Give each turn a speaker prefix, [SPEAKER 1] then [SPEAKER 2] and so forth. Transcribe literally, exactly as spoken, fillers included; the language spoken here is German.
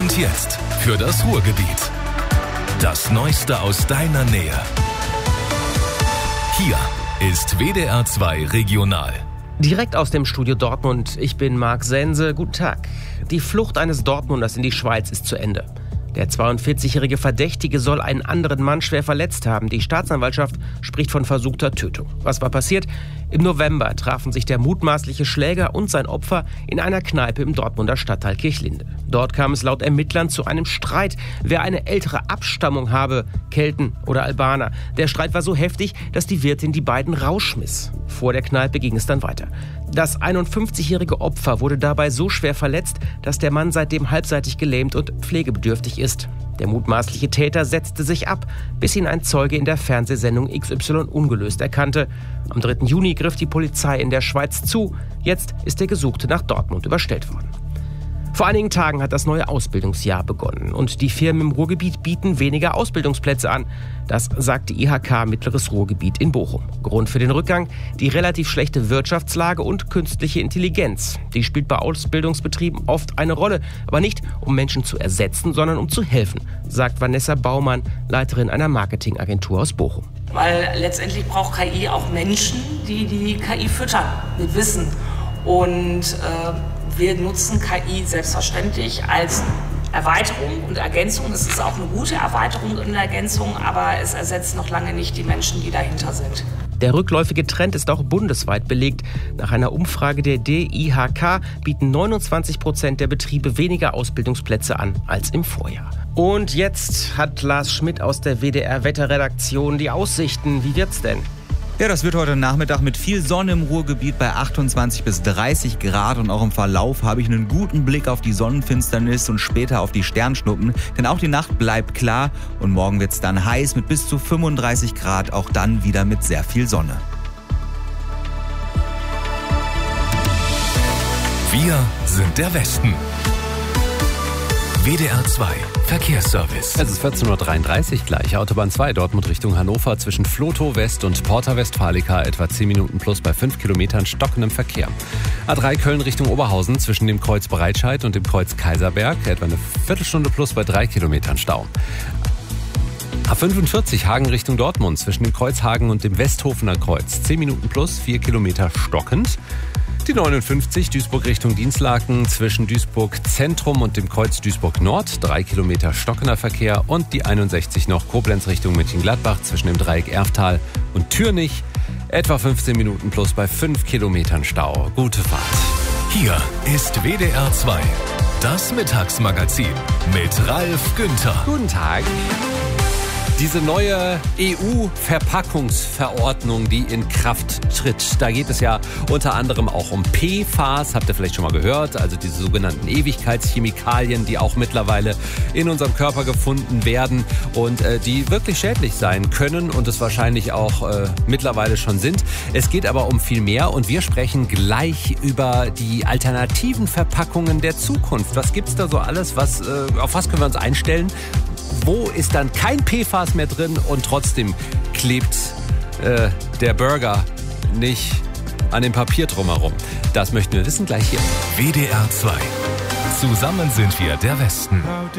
[SPEAKER 1] Und jetzt für das Ruhrgebiet. Das Neueste aus deiner Nähe. Hier ist W D R zwei Regional.
[SPEAKER 2] Direkt aus dem Studio Dortmund, ich bin Marc Sense. Guten Tag. Die Flucht eines Dortmunders in die Schweiz ist zu Ende. Der zweiundvierzigjährige Verdächtige soll einen anderen Mann schwer verletzt haben. Die Staatsanwaltschaft spricht von versuchter Tötung. Was war passiert? Im November trafen sich der mutmaßliche Schläger und sein Opfer in einer Kneipe im Dortmunder Stadtteil Kirchlinde. Dort kam es laut Ermittlern zu einem Streit, wer eine ältere Abstammung habe, Kelten oder Albaner. Der Streit war so heftig, dass die Wirtin die beiden rausschmiss. Vor der Kneipe ging es dann weiter. Das einundfünfzigjährige Opfer wurde dabei so schwer verletzt, dass der Mann seitdem halbseitig gelähmt und pflegebedürftig ist. Der mutmaßliche Täter setzte sich ab, bis ihn ein Zeuge in der Fernsehsendung X Y ungelöst erkannte. Am dritten Juni griff die Polizei in der Schweiz zu. Jetzt ist der Gesuchte nach Dortmund überstellt worden. Vor einigen Tagen hat das neue Ausbildungsjahr begonnen und die Firmen im Ruhrgebiet bieten weniger Ausbildungsplätze an. Das sagt die I H K Mittleres Ruhrgebiet in Bochum. Grund für den Rückgang: die relativ schlechte Wirtschaftslage und künstliche Intelligenz. Die spielt bei Ausbildungsbetrieben oft eine Rolle, aber nicht um Menschen zu ersetzen, sondern um zu helfen, sagt Vanessa Baumann, Leiterin einer Marketingagentur aus Bochum.
[SPEAKER 3] Weil letztendlich braucht K I auch Menschen, die die K I füttern mit Wissen. Und äh, wir nutzen K I selbstverständlich als Erweiterung und Ergänzung. Es ist auch eine gute Erweiterung und Ergänzung, aber es ersetzt noch lange nicht die Menschen, die dahinter sind.
[SPEAKER 2] Der rückläufige Trend ist auch bundesweit belegt. Nach einer Umfrage der D I H K bieten neunundzwanzig Prozent der Betriebe weniger Ausbildungsplätze an als im Vorjahr. Und jetzt hat Lars Schmidt aus der W D R-Wetterredaktion die Aussichten. Wie wird's denn?
[SPEAKER 4] Ja, das wird heute Nachmittag mit viel Sonne im Ruhrgebiet bei achtundzwanzig bis dreißig Grad. Und auch im Verlauf habe ich einen guten Blick auf die Sonnenfinsternis und später auf die Sternschnuppen. Denn auch die Nacht bleibt klar und morgen wird es dann heiß mit bis zu fünfunddreißig Grad. Auch dann wieder mit sehr viel Sonne.
[SPEAKER 1] Wir sind der Westen. W D R zwei Verkehrsservice.
[SPEAKER 5] Es ist vierzehn Uhr dreiunddreißig gleich. Autobahn zwei Dortmund Richtung Hannover zwischen Flotow West und Porta Westfalica etwa zehn Minuten plus bei fünf Kilometern stockendem Verkehr. A drei Köln Richtung Oberhausen zwischen dem Kreuz Breitscheid und dem Kreuz Kaiserberg etwa eine Viertelstunde plus bei drei Kilometern Stau. A fünfundvierzig Hagen Richtung Dortmund zwischen dem Kreuz Hagen und dem Westhofener Kreuz zehn Minuten plus vier Kilometer stockend. Die neunundfünfzig Duisburg Richtung Dienstlaken zwischen Duisburg Zentrum und dem Kreuz Duisburg Nord, drei Kilometer stockender Verkehr. Und die einundsechzig noch Koblenz Richtung Mönchengladbach zwischen dem Dreieck Erftal und Türnich, etwa fünfzehn Minuten plus bei fünf Kilometern Stau. Gute Fahrt.
[SPEAKER 1] Hier ist W D R zwei, das Mittagsmagazin mit Ralf Günther.
[SPEAKER 5] Guten Tag. Diese neue E U-Verpackungsverordnung, die in Kraft tritt, da geht es ja unter anderem auch um P F A S, habt ihr vielleicht schon mal gehört, also diese sogenannten Ewigkeitschemikalien, die auch mittlerweile in unserem Körper gefunden werden und äh, die wirklich schädlich sein können und es wahrscheinlich auch äh, mittlerweile schon sind. Es geht aber um viel mehr und wir sprechen gleich über die alternativen Verpackungen der Zukunft. Was gibt's da so alles? Was, äh, auf was können wir uns einstellen? Wo ist dann kein P F A S mehr drin und trotzdem klebt äh, der Burger nicht an dem Papier drumherum? Das möchten wir wissen gleich hier.
[SPEAKER 1] W D R zwei. Zusammen sind wir der Westen.